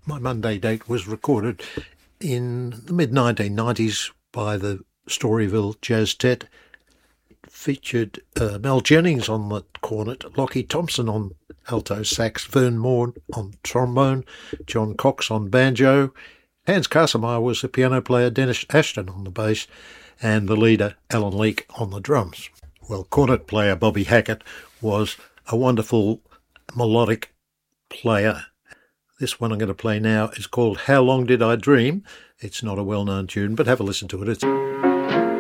My Monday Date was recorded in the mid-1990s by the Storyville Jazz Tet. It featured Mel Jennings on the cornet, Lockie Thompson on alto sax, Vern Moore on trombone, John Cox on banjo. Hans Kassemeyer was the piano player, Dennis Ashton on the bass, and the leader, Alan Leake, on the drums. Well, cornet player Bobby Hackett was a wonderful melodic player. This one I'm going to play now is called How Long Did I Dream? It's not a well-known tune, but have a listen to it. It's